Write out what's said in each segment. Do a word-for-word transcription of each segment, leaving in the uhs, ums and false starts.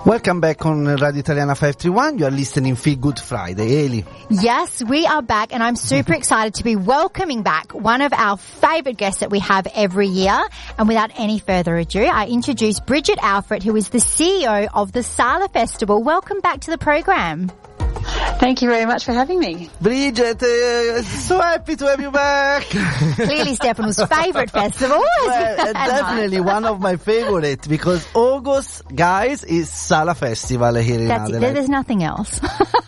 Welcome back on Radio Italiana five three one. You are listening Feel Good Friday. Eli. Yes, we are back, and I'm super excited to be welcoming back one of our favourite guests that we have every year. And without any further ado, I introduce Bridget Alfred, who is the C E O of the Sala Festival. Welcome back to the program. Thank you very much for having me. Bridget, uh, so happy to have you back. Clearly Stefano's favourite festival. Well, uh, definitely one of my favourite, because August, guys, is Sala Festival here in That's Adelaide. It. There's nothing else.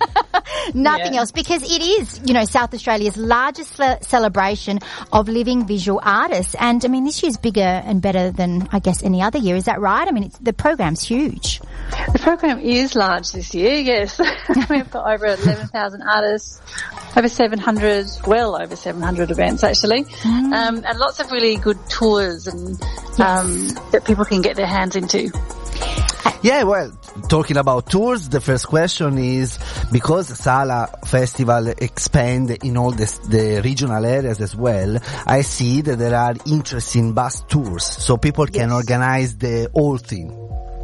Nothing yeah. else, because it is, you know, South Australia's largest ce- celebration of living visual artists. And, I mean, this year's bigger and better than, I guess, any other year. Is that right? I mean, it's, the program's huge. The program is large this year, yes. We've got over eleven thousand artists, over seven hundred, well over seven hundred events actually, mm. um, and lots of really good tours and um, yes. that people can get their hands into. Yeah, well, talking about tours, the first question is, because Sala Festival expand in all this, the regional areas as well, I see that there are interesting bus tours, so people can yes. organize the whole thing.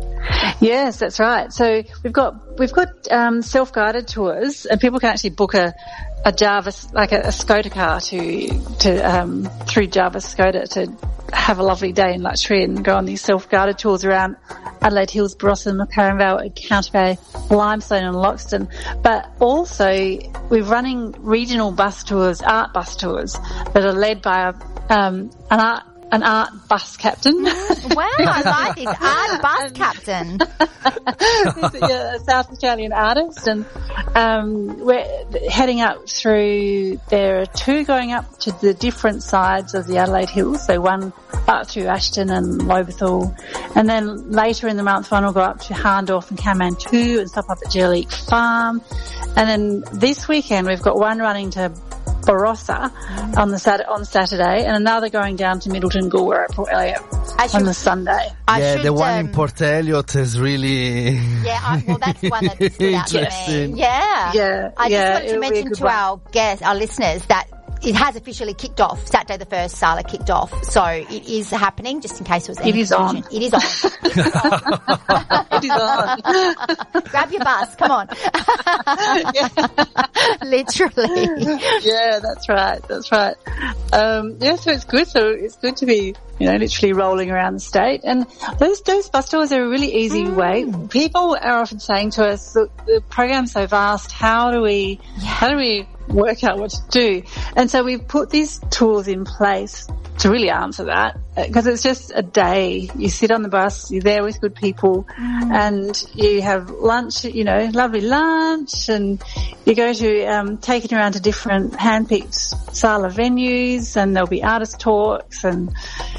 Yes, that's right. So we've got we've got um, self-guided tours, and people can actually book a a Java, like a, a Skoda car to to um, through Java Skoda to have a lovely day in luxury and go on these self-guided tours around Adelaide Hills, Barossa, Macquarie Vale, Counter Bay, Limestone and Loxton. But also we're running regional bus tours, art bus tours that are led by a, um, an art An art bus captain. Wow, I like this. Art bus captain. Yeah, a South Australian artist, and um, we're heading up through, there are two going up to the different sides of the Adelaide Hills, so one up through Ashton and Lobethal, and then later in the month one will go up to Harndorf and Kamantu and stop up at Jellic Farm, and then this weekend we've got one running to Barossa on the Sat- on Saturday, and another going down to Middleton Goolwa at Port Elliot should, on the Sunday. I yeah, should, the one um, in Port Elliot is really yeah. I, well, that's the one that stood out to me. Yeah, yeah. I yeah, just wanted to mention to one. our guests, our listeners, that it has officially kicked off. Saturday the first, Sala kicked off. So it is happening, just in case it was any It is confusion. on. It is on. It is on. It is on. Grab your bus. Come on. Literally. Yeah, that's right. That's right. Um, yeah, so it's good. So it's good to be, you know, literally rolling around the state. And those, those bus tours are a really easy mm. way. People are often saying to us, look, the program's so vast. How do we, yeah. how do we work out what to do? And so we've put these tools in place to really answer that, because it's just a day. You sit on the bus, you're there with good people, mm. and you have lunch, you know, lovely lunch, and you go to um taken around to different hand-picked Sala venues, and there'll be artist talks and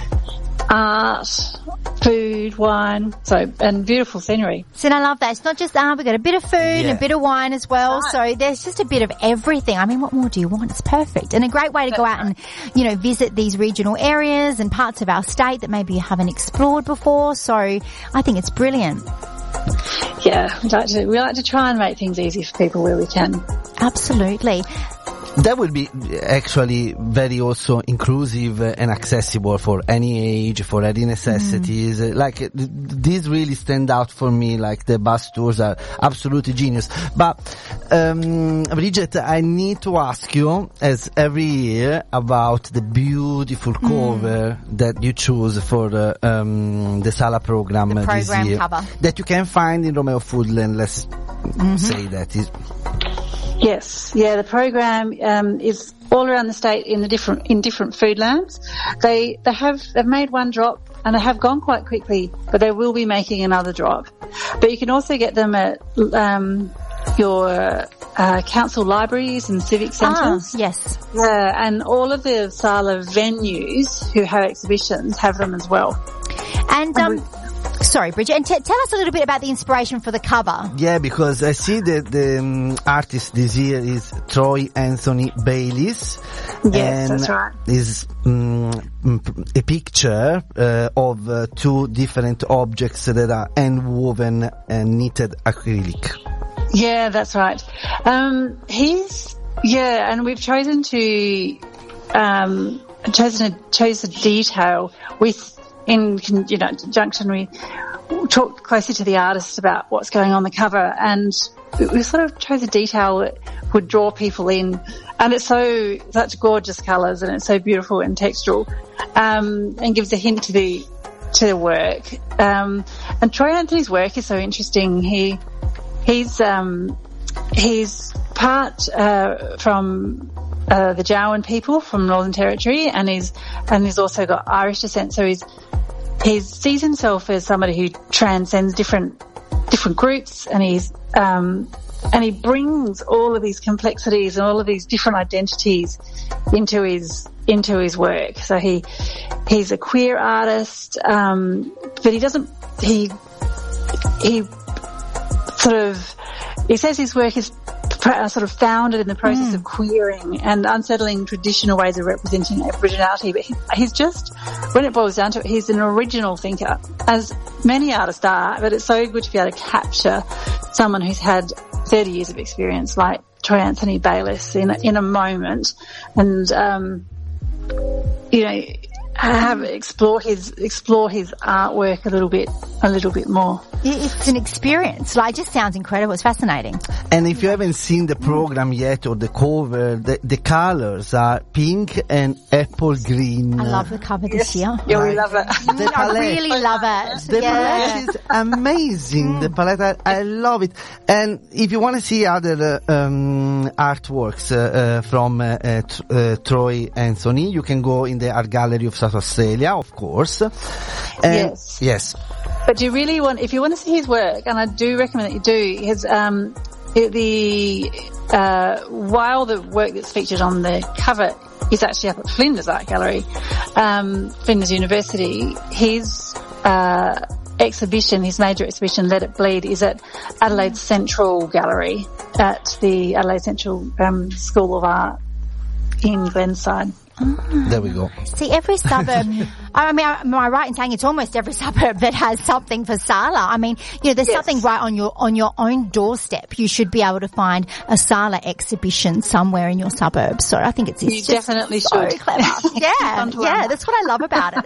art, food, wine, so, and beautiful scenery. So I love that. It's not just art, we've got a bit of food yeah. and a bit of wine as well. Right. So there's just a bit of everything. I mean, what more do you want? It's perfect. And a great way to go out and, you know, visit these regional areas and parts of our state that maybe you haven't explored before. So I think it's brilliant. Yeah, we like to, we like to try and make things easy for people where we can. Absolutely. That will be actually very also inclusive and accessible for any age, for any necessities. Mm. Like, these really stand out for me, like the bus tours are absolutely genius. But, um, Bridget, I need to ask you, as every year, about the beautiful mm. cover that you choose for the, um, the Sala program, the program this year. Cover. That you can find in Romeo Foodland, let's mm-hmm. say that. Is Yes, yeah, the program um, is all around the state in the different in different food lands. They they have they've made one drop and they have gone quite quickly, but they will be making another drop. But you can also get them at um, your uh, council libraries and civic centres. Ah, yes. Yeah, and all of the Sala venues who have exhibitions have them as well. And um. Sorry, Bridget, and t- tell us a little bit about the inspiration for the cover. Yeah, because I see that the um, artist this year is Troy Anthony Bayliss. Yes, and that's right. Is um, a picture uh, of uh, two different objects that are hand-woven and knitted acrylic. Yeah, that's right. Um, he's, yeah, and we've chosen to, um, chosen to, chose a detail with, in, you know, conjunction with, talk closer to the artist about what's going on the cover, and we sort of chose a detail that would draw people in. And it's so, such gorgeous colours, and it's so beautiful and textural, um, and gives a hint to the, to the work. Um, and Troy Anthony's work is so interesting. He, he's, um, he's part, uh, from, uh, the Jawoyn people from Northern Territory, and he's, and he's also got Irish descent. So he's, he sees himself as somebody who transcends different, different groups, and he's, um, and he brings all of these complexities and all of these different identities into his, into his work. So he, he's a queer artist, um, but he doesn't, he, he sort of, he says his work is sort of founded in the process mm. of queering and unsettling traditional ways of representing Aboriginality. But he, he's just, when it boils down to it, he's an original thinker, as many artists are, but it's so good to be able to capture someone who's had thirty years of experience like Troy Anthony Bayliss in, in a moment, and, um, you know, have explore his explore his artwork a little bit a little bit more. It's an experience. Like, it just sounds incredible. It's fascinating. And if you haven't seen the program yet or the cover, the, the colors are pink and apple green. I love the cover yes. this year. Yeah, we love it. The I really love it. The yeah. palette is amazing. Mm. The palette, I, I love it. And if you want to see other uh, um, artworks uh, uh, from uh, uh, uh, Troy Anthony, you can go in the Art Gallery of South Australia, of course. And yes. Yes. But do you really want, if you want to see his work, and I do recommend that you do, his, um, the, uh, while the work that's featured on the cover is actually up at Flinders Art Gallery, um, Flinders University, his, uh, exhibition, his major exhibition, Let It Bleed, is at Adelaide Central Gallery at the Adelaide Central, um, School of Art in Glenside. Oh. There we go. See, every suburb, I mean, am I right in saying it's almost every suburb that has something for Sala? I mean, you know, there's yes. something right on your, on your own doorstep. You should be able to find a Sala exhibition somewhere in your suburb. So I think it's, it's you just definitely so should. clever. Yeah, yeah, that's what I love about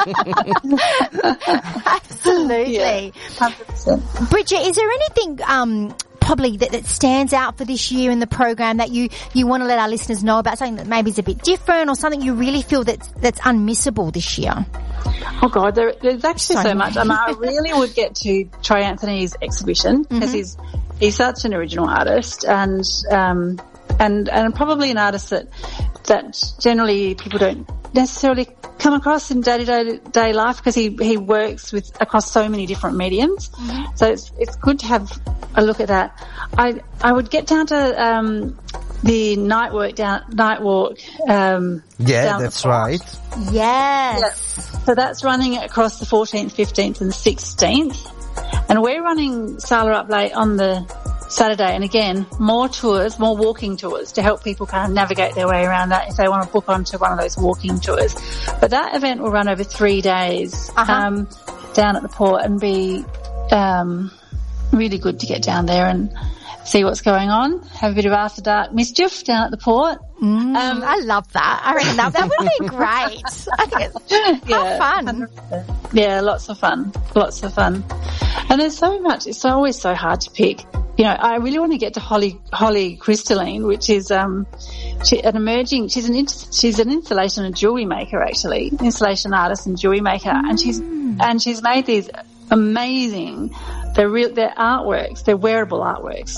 it. Absolutely. Yeah, one hundred percent. Bridget, is there anything, um, probably that, that stands out for this year in the program that you, you want to let our listeners know about, something that maybe is a bit different or something you really feel that's, that's unmissable this year? Oh God, there, there's actually so, so much. I mean, I really would get to Troy Anthony's exhibition because mm-hmm. he's, he's such an original artist, and, um, and, and probably an artist that, that generally people don't necessarily come across in day-to-day day life, because he, he works with across so many different mediums. Mm-hmm. So it's, it's good to have a look at that. I, I would get down to, um, the night work down, night walk, um, yeah, that's right. Yes. Yeah. So that's running across the fourteenth, fifteenth and sixteenth. And we're running Sala Up Late on the Saturday. And again, more tours, more walking tours to help people kind of navigate their way around that if they want to book onto one of those walking tours. But that event will run over three days, uh-huh. um, down at the port, and be, um, really good to get down there and see what's going on, have a bit of after dark mischief down at the port. Mm, um, I love that. I reckon that, that would be great. I think it's yeah, fun. one hundred percent. Yeah, lots of fun. Lots of fun. And there's so much, it's always so hard to pick. You know, I really want to get to Holly, Holly Crystalline, which is, um, she, an emerging, she's an, she's an installation and jewelry maker actually, installation artist and jewelry maker. Mm. And she's, and she's made these amazing, they're real, they're artworks, they're wearable artworks.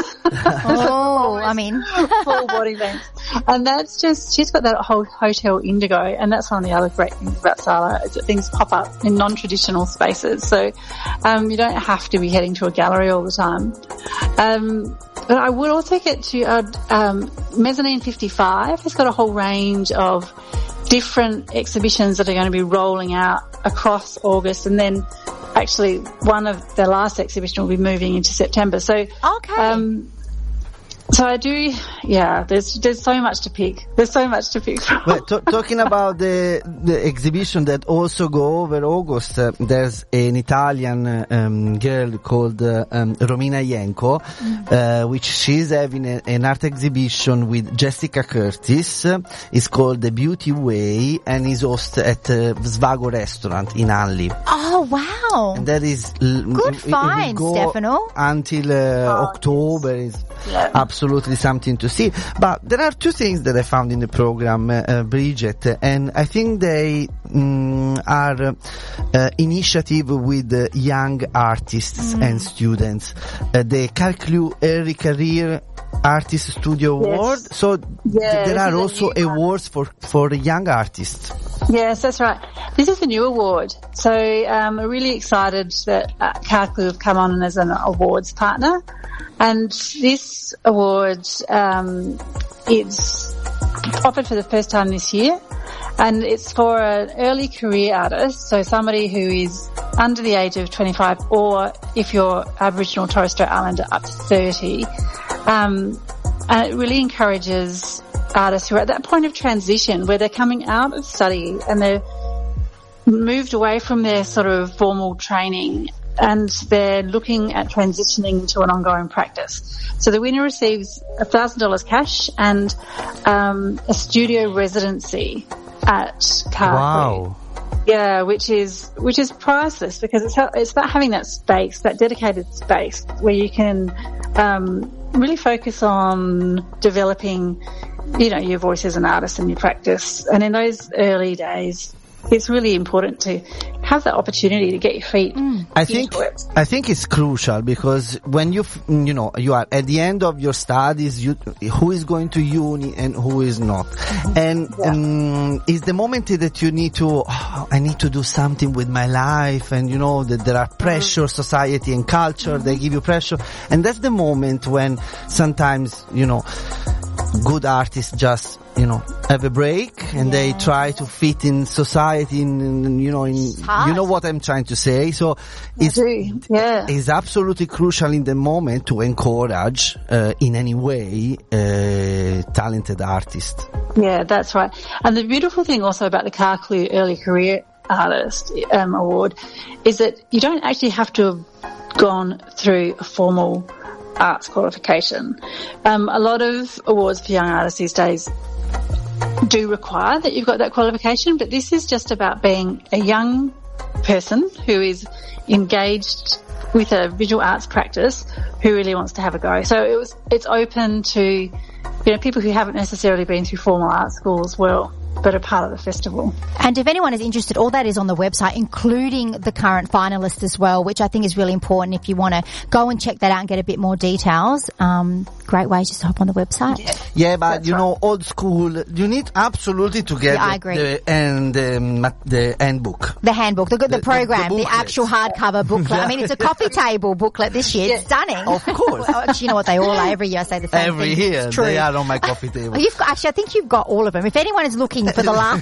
Oh, I mean. Full body length. And that's just, she's got that whole Hotel Indigo, and that's one of the other great things about Sala, is that things pop up in non-traditional spaces. So, um, you don't have to be heading to a gallery all the time. Um, but I would also get to, uh, um, Mezzanine fifty-five has got a whole range of different exhibitions that are going to be rolling out across August, and then actually one of the last exhibition will be moving into September. So, okay. Um, so I do, yeah, there's, there's so much to pick. There's so much to pick from. Well, t- talking about the, the exhibition that also go over August, uh, there's an Italian, uh, um, girl called, uh, um, Romina Ienco, mm-hmm. uh, which she's having a, an art exhibition with Jessica Curtis. Uh, it's called The Beauty Way, and is hosted at uh, Svago Restaurant in Anli. Oh, Oh, wow. And that is l- good it, find, it will go Stefano. Until uh, Oh, October yes. is Yeah. absolutely something to see. But there are two things that I found in the program, uh, uh, Bridget, and I think they mm, are uh, uh, initiative with uh, young artists Mm. and students. Uh, the Calclu Early Career Artist Studio Yes. Award. So Yeah, there this are is a also new one. awards for for young artists. Yes, that's right. This is the new award. So um, we're really excited that uh, Calclu have come on as an awards partner. And this award um, is offered for the first time this year. And it's for an early career artist, so somebody who is under the age of twenty-five, or if you're Aboriginal or Torres Strait Islander, up to thirty. Um, and it really encourages artists who are at that point of transition where they're coming out of study and they're moved away from their sort of formal training and they're looking at transitioning to an ongoing practice. So the winner receives one thousand dollars cash and um, a studio residency at Calclu. Wow. Yeah, which is which is priceless because it's how, it's about having that space, that dedicated space where you can um, really focus on developing, you know, your voice as an artist and your practice. And in those early days, it's really important to have that opportunity to get your feet mm. I think into it. I think it's crucial because when you f- you know you are at the end of your studies, you who is going to uni and who is not, and Yeah. um, it's the moment that you need to oh, I need to do something with my life, and you know that there are pressure, society and culture mm-hmm. they give you pressure, and that's the moment when sometimes you know good artists just you know have a break and Yeah. they try to fit in society in, in you know in you know what I'm trying to say. So it's do, yeah. it's absolutely crucial in the moment to encourage uh, in any way uh, talented artists. Yeah, that's right. And the beautiful thing also about the Calclu Early Career Artist um, Award is that you don't actually have to have gone through a formal arts qualification. Um, a lot of awards for young artists these days do require that you've got that qualification, but this is just about being a young person who is engaged with a visual arts practice who really wants to have a go. So it was, it's open to, you know, people who haven't necessarily been through formal art school as well, but are part of the festival. And if anyone is interested, all that is on the website, including the current finalists as well, which I think is really important if you want to go and check that out and get a bit more details. Um, great way just to hop on the website. Yeah. Yeah, but That's you right. know, old school, you need absolutely to get Yeah, I the, agree. the and um, the handbook. The handbook, the, the, The- the- program, the the, booklet. actual hardcover booklet. I mean, it's a coffee table booklet this year. It's stunning. Of course. Well, actually, you know what? They all are. Every year I say the same Every thing. year It's true. they are on my coffee table. Well, you've got, actually, I think you've got all of them. If anyone is looking for the last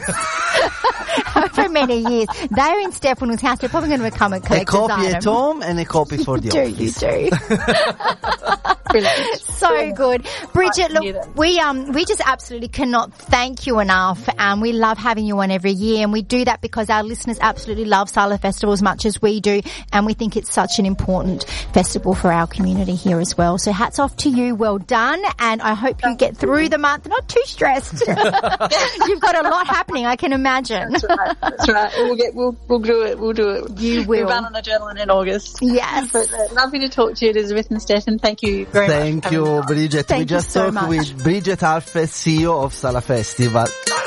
over many years, they're in Stefano's house. They're probably going to come and A collect copy his at item. home and a copy for the do, office. you do. Brilliant. So good. Bridget, hear look, that. we um we just absolutely cannot thank you enough. Um, we love having you on every year, and we do that because our listeners absolutely love Sala Festival as much as we do, and we think it's such an important festival for our community here as well. So hats off to you. Well done, and I hope you get through the month not too stressed. You've got a lot happening, I can imagine. That's right. That's right. We'll get. We'll we'll do it. We'll do it. You We will. run on adrenaline in August. Yes. But uh, lovely to talk to you, Elizabeth and Stefan. Thank you very much. Thank for having me you, on. Bridget. Thank we you just so talked much. with Bridget Alfred, C E O of Sala Festival.